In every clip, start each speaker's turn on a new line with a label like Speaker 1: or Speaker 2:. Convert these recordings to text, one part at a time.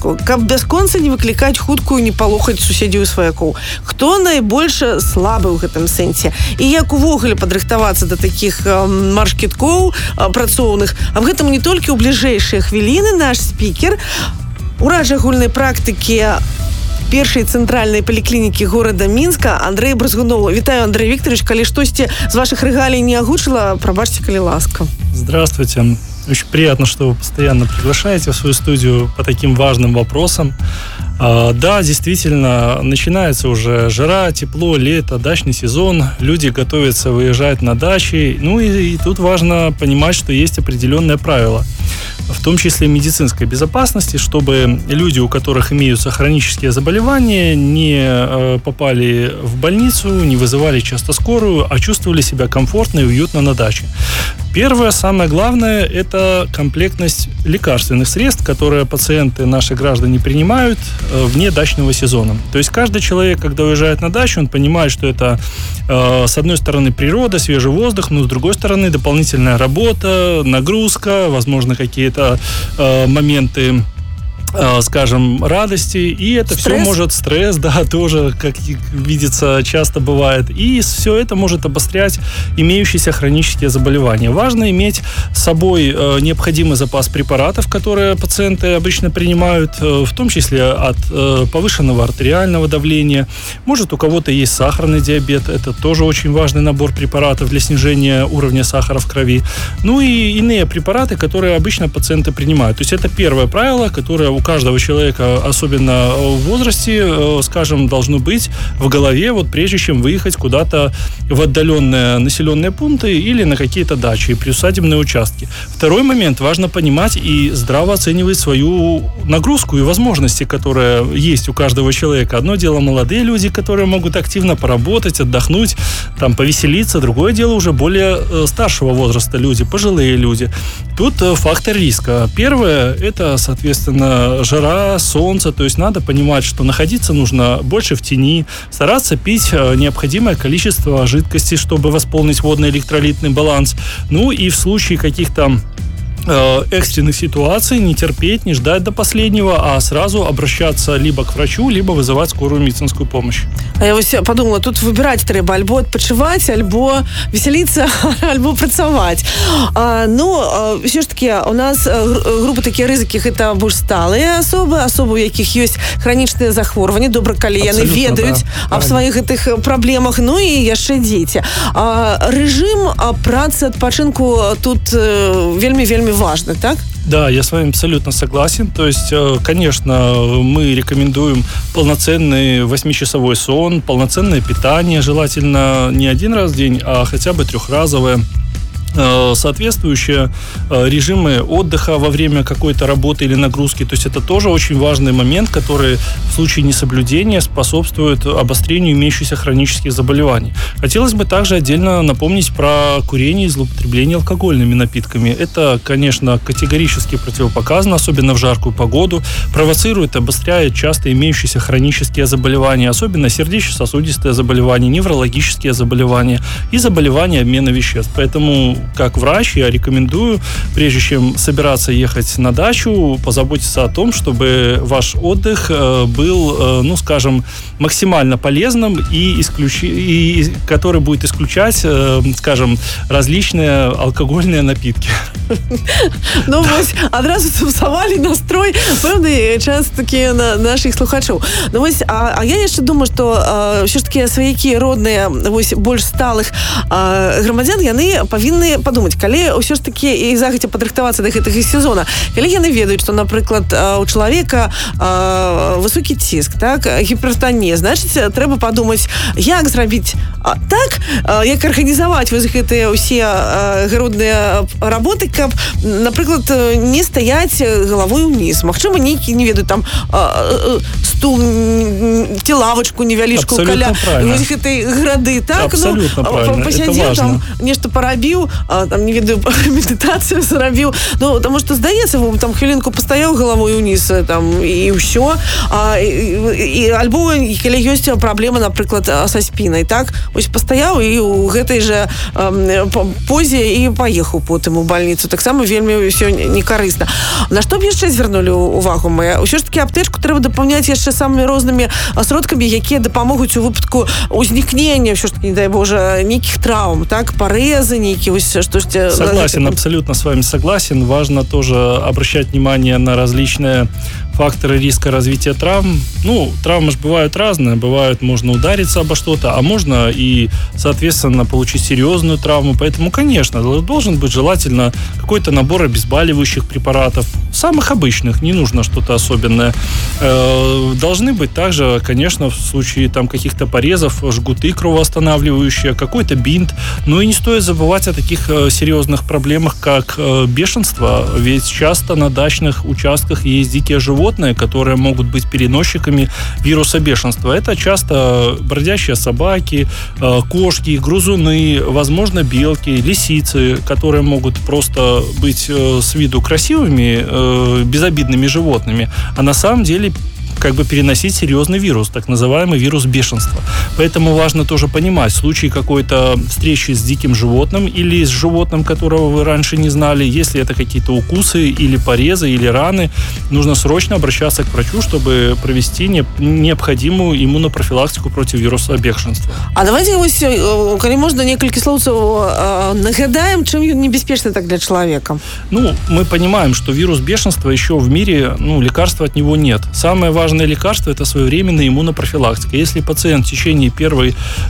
Speaker 1: спачатку, каб бясконца не выклікаць хуткую, не палохаць суседзяў і сваякоў. Хто найбольш слабы ў гэтым сэнсе? І як увогуле падрыхтавацца да такіх марш-кідкоў працоўных? А в гэтым не толькі ў бліжэйшыя хвіліны наш спікер, урач агульнай практыкі першай цэнтральнай паліклінікі горада Мінска Андрэй Бразгунов. Вітаю, Андрей Викторович. Калі штосьці з ваших регалий не агучила, пробачьте, коли ласка.
Speaker 2: Здравствуйте. Очень приятно, что вы постоянно приглашаете в свою студию по таким важным вопросам. Да, действительно, начинается уже жара, тепло, лето, дачный сезон. Люди готовятся выезжать на дачи. Ну и тут важно понимать, что есть определенные правила, в том числе медицинской безопасности, чтобы люди, у которых имеются хронические заболевания, не попали в больницу, не вызывали часто скорую, а чувствовали себя комфортно и уютно на даче. Первое, самое главное, это комплектность лекарственных средств, которые пациенты, наши граждане, принимают вне дачного сезона. То есть каждый человек, когда уезжает на дачу, он понимает, что это, с одной стороны, природа, свежий воздух, но с другой стороны, дополнительная работа, нагрузка, возможно, какие-то моменты, скажем, радости, и это все может, стресс, да, тоже, как видится, часто бывает, и все это может обострять имеющиеся хронические заболевания. Важно иметь с собой необходимый запас препаратов, которые пациенты обычно принимают, в том числе от повышенного артериального давления. Может, у кого-то есть сахарный диабет, это тоже очень важный набор препаратов для снижения уровня сахара в крови. Ну и иные препараты, которые обычно пациенты принимают. То есть это первое правило, которое у каждого человека, особенно в возрасте, скажем, должно быть в голове, вот прежде чем выехать куда-то в отдаленные населенные пункты или на какие-то дачи, приусадебные участки. Второй момент. Важно понимать и здраво оценивать свою нагрузку и возможности, которые есть у каждого человека. Одно дело молодые люди, которые могут активно поработать, отдохнуть, там, повеселиться. Другое дело уже более старшего возраста люди, пожилые люди. Тут фактор риска. Первое, это, соответственно, жара, солнце, то есть надо понимать, что находиться нужно больше в тени, стараться пить необходимое количество жидкости, чтобы восполнить водно-электролитный баланс. Ну и в случае каких-то экстренных ситуаций не терпеть, не ждать до последнего, а сразу обращаться либо к врачу, либо вызывать скорую медицинскую помощь.
Speaker 1: А я ось подумала, тут выбирать треба альбо відпочивати, альбо веселиться, альбо працювати. Все ж таки, у нас групи такі ризики, это больш сталые особи, у яких есть хронічныя захворванні, добра, калі яны ведаюць аб сваіх гэтых праблемах, ну і яшчэ дзеці. Рэжым працы, адпачынку тут вельмі важно, так?
Speaker 2: Да, я с вами абсолютно согласен. То есть, конечно, мы рекомендуем полноценный 8-часовой сон, полноценное питание, желательно не один раз в день, а хотя бы трехразовое. Соответствующие режимы отдыха во время какой-то работы или нагрузки. То есть это тоже очень важный момент, который в случае несоблюдения способствует обострению имеющихся хронических заболеваний. Хотелось бы также отдельно напомнить про курение и злоупотребление алкогольными напитками. Это, конечно, категорически противопоказано, особенно в жаркую погоду. Провоцирует, обостряет часто имеющиеся хронические заболевания, особенно сердечно-сосудистые заболевания, неврологические заболевания и заболевания обмена веществ. Поэтому как врач я рекомендую, прежде чем собираться ехать на дачу, позаботиться о том, чтобы ваш отдых был, ну, скажем, максимально полезным и который будет исключать, скажем, различные алкогольные напитки.
Speaker 1: Ну, ось, одразу сумсавалі настрой певний час таки на наших слухачів. Ну, ось, а я яшчэ думаю, што все ж таки сваякі родныя, ось, больш сталых грамадзян, яны павінны падумаць, калі ўсё ж таки і загадзя падрыхтавацца да гэтага сезона, калі яны ведаюць, што, напрыклад, у чалавека высокі ціск, так, гіпертанія, значыць, трэба падумаць, як зрабіць так, як арганізаваць вось гэтыя ўсе гародныя работы, каб, напрыклад, не стаяць галавой уніз. Магчыма, нейкі, не ведаю, там стул, ці лавачку невялічку каля вось гэтай грады, так?
Speaker 2: Абсолютно правильно,
Speaker 1: пасядзеў, там нешта парабіў, там, не ведаю, медытацыю зрабіў. Ну, таму што, здаецца, там хвілінку пастаяў галавой уніз, там, і ўсё. Альбо, калі ёсць праблема, напрыклад, са спінай, так? вось пастаяў і ў гэтай жа позе і паехаў потым у бальніцу. Таксама вельмі ўсё некарысна. На што б яшчэ звярнулі ўвагу мы? Ўсё ж такі аптэчку трэба дапаўняць яшчэ самымі рознымі сродкамі, якія дапамогуць у выпадку узнікнення, ўсё ж такі, не дай Боже, нейкіх траўм, так, парэзы нейкія, вось штосьці.
Speaker 2: Согласен, абсолютно с вами согласен. Важно тоже обращать внимание на различные факторы риска развития травм. Ну, травмы же бывают разные. Бывают, можно удариться обо что-то, а можно и, соответственно, получить серьезную травму. Поэтому, конечно, должен быть желательно какой-то набор обезболивающих препаратов. Самых обычных, не нужно что-то особенное. Должны быть также, конечно, в случае там каких-то порезов, жгуты кровоостанавливающие, какой-то бинт. Но и не стоит забывать о таких серьезных проблемах, как бешенство. Ведь часто на дачных участках есть дикие животные, которые могут быть переносчиками вируса бешенства. Это часто бродячие собаки, кошки, грызуны, возможно, белки, лисицы, которые могут просто быть с виду красивыми, безобидными животными, а на самом деле как бы переносить серьезный вирус, так называемый вирус бешенства. Поэтому важно тоже понимать, в случае какой-то встречи с диким животным или с животным, которого вы раньше не знали, если это какие-то укусы или порезы, или раны, нужно срочно обращаться к врачу, чтобы провести необходимую иммунопрофилактику против вируса бешенства.
Speaker 1: А давайте, коли можно, несколько слов нагадаем, чем он небеспечный так для человека.
Speaker 2: Ну, мы понимаем, что вирус бешенства еще в мире, лекарства от него нет. Самое важное лекарство – это своевременная иммунопрофилактика. Если пациент в течение первых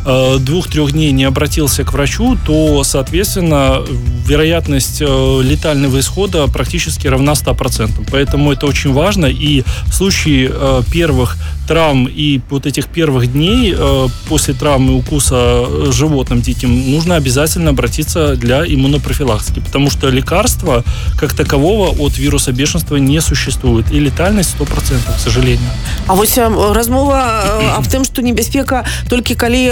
Speaker 2: 2-3 дней не обратился к врачу, то, соответственно, вероятность летального исхода практически равна 100%. Поэтому это очень важно. И в случае первых травм и вот этих первых дней после травмы укуса животным диким нужно обязательно обратиться для иммунопрофилактики, потому что лекарства как такового от вируса бешенства не существует. И летальность 100%, к сожалению.
Speaker 1: А вось размова аб тым, што небяспека толькі калі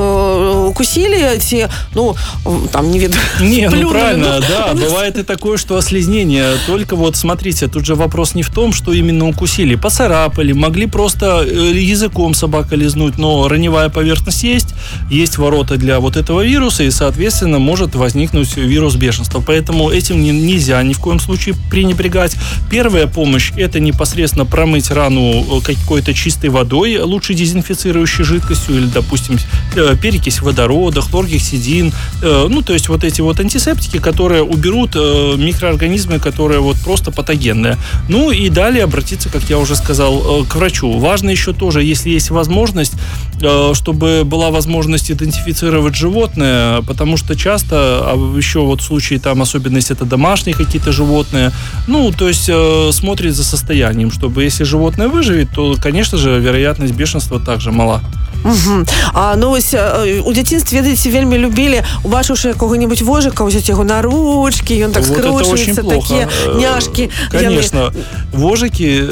Speaker 1: укусілі, ці, там, не ведаю...
Speaker 2: Не, правильно, да, бывает и такое, что ослизнение. Только вот, смотрите, тут же вопрос не в том, что именно укусили. Поцарапали, могли просто языком собака лизнуть, но раневая поверхность есть ворота для вот этого вируса, и, соответственно, может возникнуть вирус бешенства. Поэтому этим нельзя ни в коем случае пренебрегать. Первая помощь – это непосредственно промыть рану какой-то чистой водой, лучше дезинфицирующей жидкостью, или, допустим, перекись водорода, хлоргексидин. То есть вот эти вот антисептики, которые уберут микроорганизмы, которые вот просто патогенные. Ну и далее обратиться, как я уже сказал, к врачу. Важно еще тоже, если есть возможность, чтобы была возможность идентифицировать животное, потому что часто, еще вот в случае там, особенно если это домашние какие-то животные, то есть смотрит за состоянием, чтобы если животное выживет, то, конечно же, вероятность бешенства также мала.
Speaker 1: Угу. У дзяцінстве, ведаеце, вельмі любілі, убачыўшы якога-небудзь вожыка, узяць яго на ручки, ён так скручивается, такие няшки.
Speaker 2: Конечно, вожики,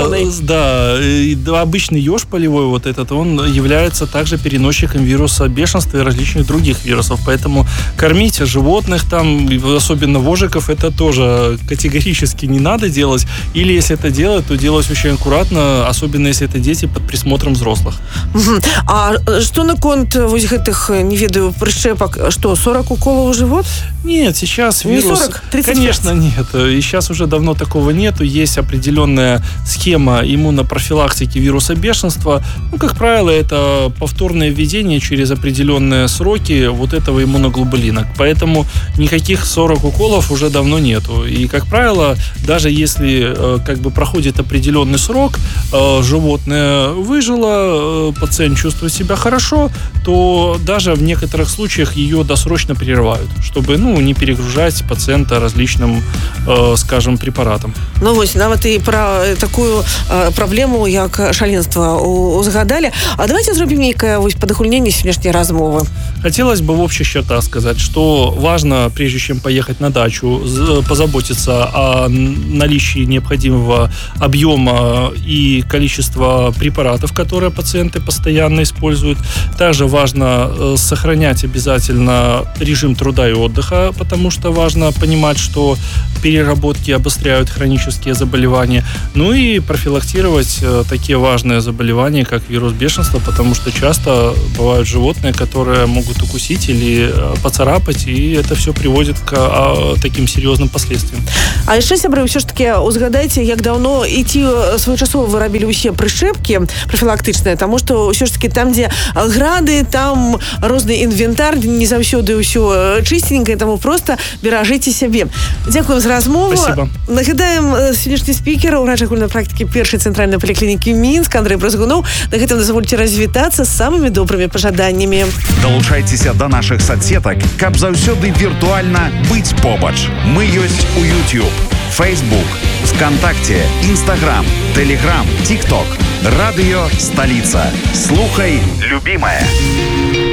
Speaker 2: обычный еж полевой вот этот, он является также переносчиком вируса бешенства и различных других вирусов, поэтому кормить животных там, особенно вожиков, это тоже категорически не надо делать, или если это делать, то делать очень аккуратно, особенно если это дети под присмотром взрослых.
Speaker 1: А что наконт вось гэтых, не ведаю, прышчэпак, что, 40 уколов в живот?
Speaker 2: Нет, сейчас вирус...
Speaker 1: Не 40, 35?
Speaker 2: Конечно, нет. И сейчас уже давно такого нету. Есть определенная схема иммунопрофилактики вируса бешенства. Как правило, это повторное введение через определенные сроки вот этого иммуноглобулина. Поэтому никаких 40 уколов уже давно нету. И, как правило, даже если проходит определенный срок, животное выжило, пациент чувствует себя хорошо, то даже в некоторых случаях ее досрочно прерывают, чтобы не перегружать пациента различным, скажем, препаратам.
Speaker 1: Нават і пра такую праблему, як шаленства, узгадали. А давайте зробім нейкае падахульненне сённяшняй размовы.
Speaker 2: Хотелось бы в общих чертах сказать, что важно, прежде чем поехать на дачу, позаботиться о наличии необходимого объема и количества препаратов, которые пациенты постоянно используют. Также важно сохранять обязательно режим труда и отдыха, потому что важно понимать, что переработки обостряют хронические заболевания. И профилактировать такие важные заболевания, как вирус бешенства, потому потому что часто бывают животные, которые могут укусить или поцарапать, и это все приводит к таким серьезным последствиям.
Speaker 1: А яшчэ, сябры, ўсё ж таки узгадайце, як даўно і ці своечасова вы рабілі ўсе прышэпкі прафілактычныя, таму што ўсё ж таки там, дзе грады, там розны інвентар, не заўсёды ўсё чыстенькае, таму просто беражыце сябе. Дзякуем за размову.
Speaker 2: Спасибо.
Speaker 1: Нагадаем, сённяшні спікер, урач агульнай практыкі першай цэнтральнай паліклінікі Мінск Андрэй Бразгунов. На гэтым дазвольце развітацца з самымі добрымі пажаданнямі.
Speaker 3: Далучайцеся да нашых соцсетак, каб заўсёды віртуальна быць побач. Мы ёсць у YouTube, Facebook, ВКонтакте, Instagram, Telegram, TikTok. Радыё Сталіца. Слухай, любімая.